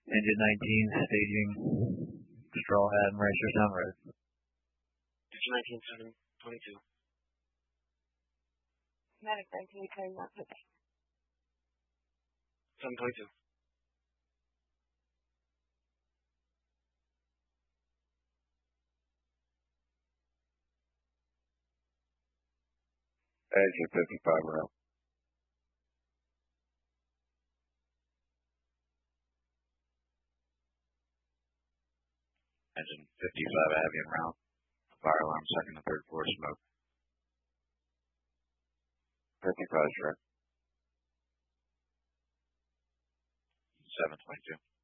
Engine 19 staging straw hat and racer sound red. Engine 19, 722. Medic 19, return not today. 722. Engine 55 route. Engine 55 Avian route. Fire alarm second and third floor smoke. 55 direct. 722.